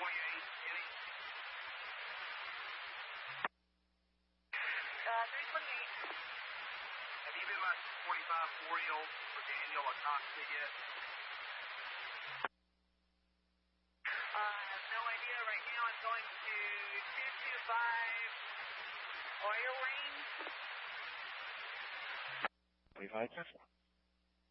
Any? 328. Have you been by 45 Oriole for Daniel Acosta yet? I have no idea. Right now I'm going to 225 Oil Range. 45 Tesla.